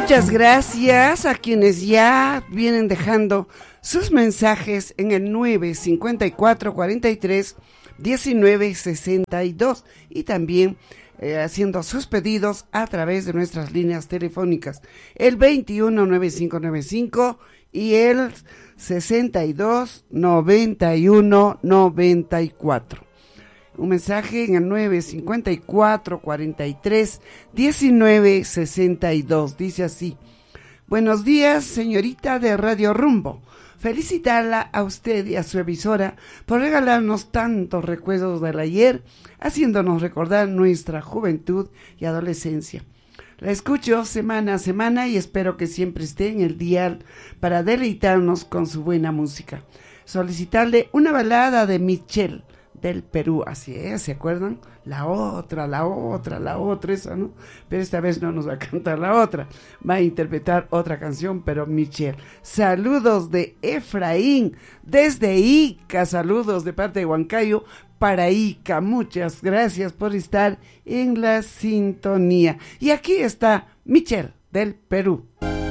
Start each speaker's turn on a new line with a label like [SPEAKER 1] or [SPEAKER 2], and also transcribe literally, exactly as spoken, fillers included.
[SPEAKER 1] Muchas gracias a quienes ya vienen dejando sus mensajes en el nueve cincuenta y cuatro cuarenta y tres diecinueve sesenta y dos y también eh, haciendo sus pedidos a través de nuestras líneas telefónicas, el veintiuno noventa y cinco noventa y cinco y el sesenta y dos noventa y uno noventa y cuatro. Un mensaje en el nueve cincuenta y cuatro cuarenta y tres diecinueve sesenta y dos. Dice así: buenos días, señorita de Radio Rumbo. Felicitarla a usted y a su emisora por regalarnos tantos recuerdos del ayer, haciéndonos recordar nuestra juventud y adolescencia. La escucho semana a semana y espero que siempre esté en el dial para deleitarnos con su buena música. Solicitarle una balada de Michelle del Perú, así es, ¿se acuerdan? La otra, la otra, la otra, esa, ¿no? Pero esta vez no nos va a cantar la otra, va a interpretar otra canción, pero Michelle. Saludos de Efraín, desde Ica, saludos de parte de Huancayo para Ica, muchas gracias por estar en la sintonía. Y aquí está Michelle del Perú.